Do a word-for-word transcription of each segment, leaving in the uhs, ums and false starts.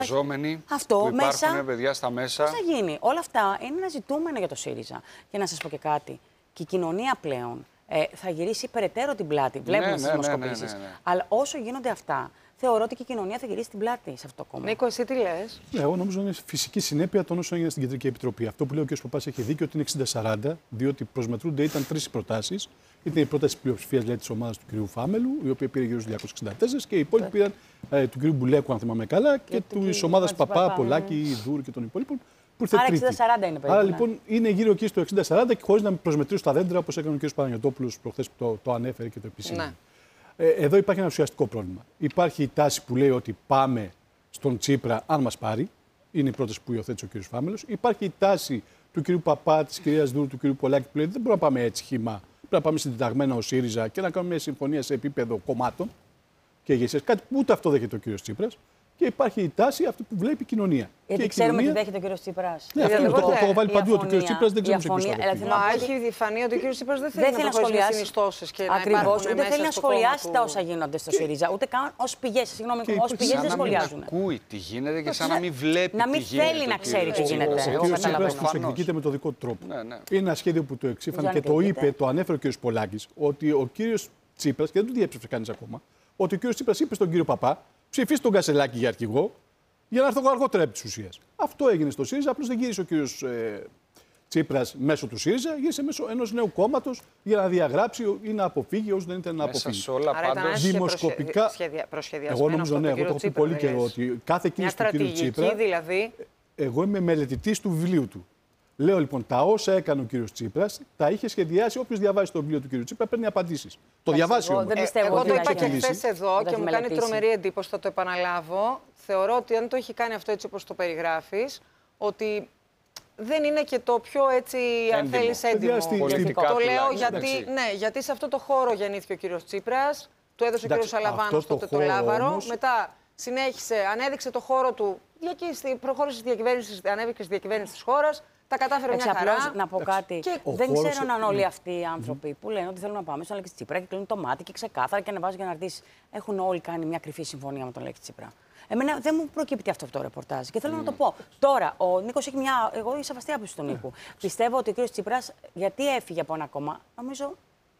Ζώμενοι Αυτό που υπάρχουν μέσα, παιδιά στα μέσα. Πώς θα γίνει. Όλα αυτά είναι ένα ζητούμενο για το ΣΥΡΙΖΑ. Και να σας πω και κάτι. Και η κοινωνία πλέον ε, θα γυρίσει περαιτέρω την πλάτη. Βλέπουμε ναι, στις ναι, δημοσκοπήσεις. ναι, ναι, ναι. Αλλά όσο γίνονται αυτά, θεωρώ ότι και η κοινωνία θα γυρίσει την πλάτη σε αυτό το κόμμα. Νίκο, εσύ τι λες? Ναι, εγώ νομίζω είναι φυσική συνέπεια των όσων έγιναν στην Κεντρική Επιτροπή. Αυτό που λέει ο κ. Παπάς έχει δίκιο ότι είναι εξήντα σαράντα, διότι προσμετρούνται ήταν τρεις προτάσεις. Ήταν η πρόταση της πλειοψηφίας δηλαδή, της ομάδας του κ. Φάμελου, η οποία πήρε γύρω στους διακόσιους εξήντα τέσσερα, και οι υπόλοιποι πήραν ε, του κ. Μπουλέκου, αν θυμάμαι καλά, και, και της ομάδας Παπά, Πολάκη, Δούρου και των υπόλοιπων. Άρα εξήντα σαράντα είναι περίπου. Άρα λοιπόν είναι γύρω εκεί στο εξήντα σαράντα και χωρίς να προσμετρήσουν τα δέντρα, όπως έκανε ο κ. Παναγιωτόπουλος προχθές που το, το ανέφερε και το επισήμανε. Ναι. Ε, εδώ υπάρχει ένα ουσιαστικό πρόβλημα. Υπάρχει η τάση που λέει ότι πάμε στον Τσίπρα αν μας πάρει. Είναι η πρόταση που υιοθέτησε ο κ. Φάμελος. Υπάρχει η τάση του κ. Παπά, της κ. Δούρου, του κ. Πολάκη που λέει δεν μπορούμε να πάμε έτσι χυμά. Πρέπει να πάμε συντεταγμένα ως ΣΥΡΙΖΑ και να κάνουμε μια συμφωνία σε επίπεδο κομμάτων και ηγεσίας. Κάτι που ούτε αυτό δέχεται ο κ. Τσίπρας. Και υπάρχει η τάση αυτή που βλέπει η κοινωνία. Γιατί και ξέρουμε κοινωνία... τι δέχεται ο κ. Τσίπρας. Ναι, αυτό το, το έχω βάλει παντού. Ότι ο κ. Τσίπρας δεν ξέρει πώς θα Μα έχει φανεί ότι ο κ. Τσίπρας δεν θέλει να προχωρήσει συνιστώσεις και να Ακριβώς, ούτε θέλει να σχολιάσει του... τα όσα γίνονται στο ΣΥΡΙΖΑ, ούτε καν ως πηγές. Συγγνώμη, ως πηγές δεν σχολιάζουν. Να μην ακούει τι γίνεται και σαν να μην βλέπει. Να μην θέλει να ξέρει τι γίνεται. Ο κ. Τσίπρας τους εκδικείται με το δικό του τρόπο. Είναι ένα σχέδιο που το εξήφανε και το είπε, το ανέφερε ο κ. Πολάκης, ότι ο κ. Τσίπρας, και δεν του διέψευσε κανείς ακόμα, ότι ο κ. Τσίπρας είπε στον κ. Παπά, ψηφίστε τον Κασελάκη για αρχηγό, για να έρθω αργότερα επί της ουσίας. Αυτό έγινε στο ΣΥΡΙΖΑ. Απλώς δεν γύρισε ο κύριος ε, Τσίπρας μέσω του ΣΥΡΙΖΑ, γύρισε μέσω ενός νέου κόμματος για να διαγράψει ή να αποφύγει όσους δεν ήταν να αποφύγει. Μέσα σε όλα πάντως δημοσκοπικά. Εγώ νομίζω, ναι, εγώ το έχω πει πολύ καιρό ότι κάθε κίνηση του κύριου Τσίπρα. Δηλαδή... Εγώ είμαι μελετητής του βιβλίου του. Λέω λοιπόν τα όσα έκανε ο κύριος Τσίπρας, τα είχε σχεδιάσει. Όποιος διαβάσει το βιβλίο του κύριου Τσίπρα παίρνει απαντήσεις. Το διαβάσει όμως. Ε, εγώ το είπα και χθες εδώ και μου κάνει τρομερή εντύπωση, θα το επαναλάβω. Θεωρώ ότι αν το έχει κάνει αυτό έτσι όπως το περιγράφεις, ότι δεν είναι και το πιο έτσι, αν θέλεις, έντιμο. Το λέω γιατί, ναι, γιατί σε αυτό το χώρο γεννήθηκε ο κύριος Τσίπρας, του έδωσε ο κύριος Σαλαβάνος τότε το Λάβαρο, όμως... μετά συνέχισε, ανέδειξε το χώρο του, προχώρησε στη διακυβέρνηση, ανέβηκε στη διακυβέρνηση της χώρας. Τα κατάφερε μια χαρά. Να πω κάτι. Και δεν ξέρω αν όλοι αυτοί οι άνθρωποι που λένε ότι θέλουν να πάμε στον Αλέξη Τσίπρα και κλείνουν το μάτι και ξεκάθαρα και ανεβάζουν για να ρωτήσει, έχουν όλοι κάνει μια κρυφή συμφωνία με τον Αλέξη Τσίπρα. Εμένα δεν μου προκύπτει αυτό το ρεπορτάζ και θέλω mm. να το πω. Τώρα, ο Νίκος έχει μια. Εγώ είμαι σεβαστή άποψη του Νίκου. Mm. Πιστεύω ότι ο κ. Τσίπρας, γιατί έφυγε από ένα κόμμα, νομίζω.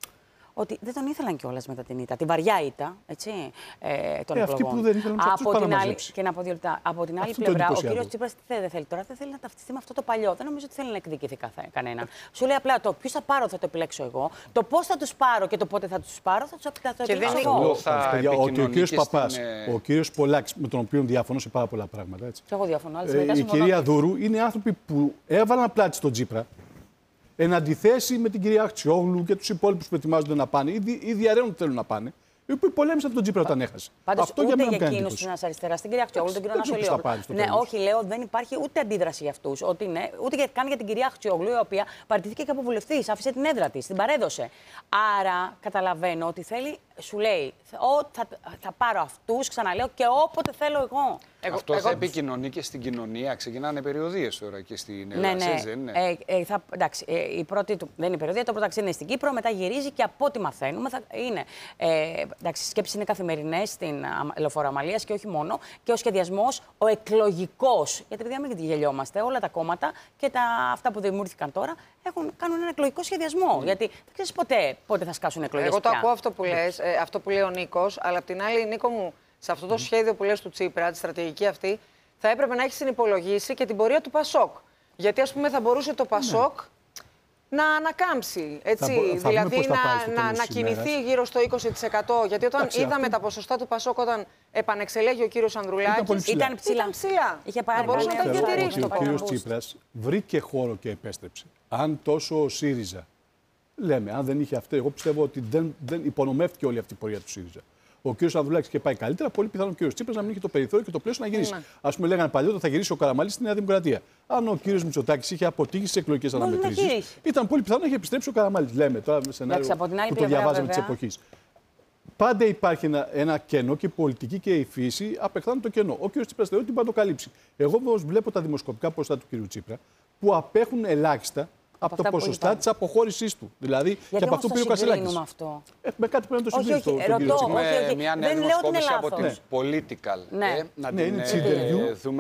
Ότι δεν τον ήθελαν κιόλας μετά την ήττα, την βαριά ήττα, έτσι, ε, των ε, εκλογών. Που δεν ήθελαν από, την άλλη, και να πω δύο λεπτά, από την άλλη αυτό πλευρά, ο κύριος Τσίπρας τι δεν θέλει τώρα, δεν θέλει να ταυτιστεί με αυτό το παλιό. Δεν νομίζω ότι θέλει να εκδικηθεί κανέναν. Σου λέει απλά το ποιους θα πάρω θα το επιλέξω εγώ, το πώς θα τους πάρω και το πότε θα τους πάρω θα τους θα το επιλέξω εγώ. Ότι ο κύριος Παπάς, ο κύριος Πολάκης, με τον οποίο διαφωνώ σε πάρα πολλά πράγματα. Έτσι. Και εγώ διαφωνώ. Η κυρία Δούρου είναι άνθρωποι που έβαλαν πλάτη στον Τσίπρα. Εν αντιθέσει με την κυρία Αχτσιόγλου και τους υπόλοιπους που ετοιμάζονται να πάνε, ή, ή διαρρέουν ότι θέλουν να πάνε, οι οποίοι πολέμησαν τον Τσίπρα όταν έχασε. Πάντως, αυτό ούτε για για εκείνους της αριστεράς, στην κυρία Αχτσιόγλου, τον κύριο Νασολιόγλου. Ναι, όχι, λέω, δεν υπάρχει ούτε αντίδραση για αυτούς. Ότι ναι, ούτε καν για την κυρία Αχτσιόγλου, η οποία παραιτήθηκε και από βουλευτής, άφησε την έδρα της, την παρέδωσε. Άρα καταλαβαίνω ότι θέλει, σου λέει, ο, θα, θα πάρω αυτούς, ξαναλέω, και όποτε θέλω εγώ. Εγώ, Αυτό εγώ... θα επικοινωνεί και στην κοινωνία. Ξεκινάνε περιοδίες τώρα και στην Ελλάδα. Ναι, ναι. Δεν είναι. Ε, ε, θα, εντάξει, ε, η πρώτη του δεν είναι περιοδία, το πρώτο είναι στην Κύπρο, μετά γυρίζει και από ό,τι μαθαίνουμε θα είναι. Ε, εντάξει, οι σκέψεις είναι καθημερινές στην Λεωφόρο Αμαλίας και όχι μόνο. Και ο σχεδιασμός, ο εκλογικός. Γιατί παιδιά μην γελιόμαστε, όλα τα κόμματα και τα, αυτά που δημιουργήθηκαν τώρα έχουν, κάνουν ένα εκλογικό σχεδιασμό. Mm. Γιατί δεν ξέρεις ποτέ πότε θα σκάσουν εκλογές. Εγώ το πια. ακούω αυτό που λες, ε, αυτό που λέει ο Νίκος, αλλά απ' την άλλη, Νίκο μου. Σε αυτό το σχέδιο που λες του Τσίπρα, τη στρατηγική αυτή, θα έπρεπε να έχει συνυπολογίσει και την πορεία του Πασόκ. Γιατί, ας πούμε, θα μπορούσε το Πασόκ ναι. να ανακάμψει. Έτσι, θα, θα δηλαδή να, να, να κινηθεί γύρω στο είκοσι τοις εκατό. Γιατί όταν Άξι, είδαμε αυτό... τα ποσοστά του Πασόκ, όταν επανεξελέγει ο κύριος Ανδρουλάκης, ήταν ψηλά. Ήταν ψηλά. Είχε πάρει μπορούσε να τα διατηρήσει. Ο κύριος Τσίπρας βρήκε χώρο και επέστρεψε. Αν τόσο ο ΣΥΡΙΖΑ, λέμε, αν δεν είχε αυτό, εγώ πιστεύω ότι δεν, δεν υπονομεύτηκε όλη αυτή η πορεία του ΣΥΡΙΖΑ. Ο κ. Ανδρουλάκης και πάει καλύτερα, πολύ πιθανόν ο κ. Τσίπρας να μην είχε το περιθώριο και το πλαίσιο να γυρίσει. Ναι. Ας πούμε, λέγανε παλιότερα θα γυρίσει ο Καραμανλής στη Νέα Δημοκρατία. Αν ο κ. Μητσοτάκης είχε αποτύχει στις εκλογικές αναμετρήσεις, ήταν πολύ πιθανόν να είχε επιστρέψει ο Καραμανλής. Λέμε τώρα με σενάριο που το διαβάζαμε της εποχής. Πάντα υπάρχει ένα, ένα κενό και η πολιτική και η φύση απεχθάνουν το κενό. Ο κ. Τσίπρας θεωρεί ότι μπορεί να το καλύψει. Εγώ όμως βλέπω τα δημοσκοπικά ποσοστά του κ. Τσίπρα που απέχουν ελάχιστα από, από το ποσοστά τη αποχώρησή του. Δηλαδή γιατί και από αυτό που είπε ο Κασελάκης. αυτό. Ε, με κάτι πρέπει να το όχι, συγκρίνει όχι, το, ρωτώ, τον κύριο όχι, όχι, μια νέα δεν λέω ότι είναι δημοσκόπηση από λάθος. την Political. Ναι. Ε, να Ναι, την είναι ε, της interview. δούμε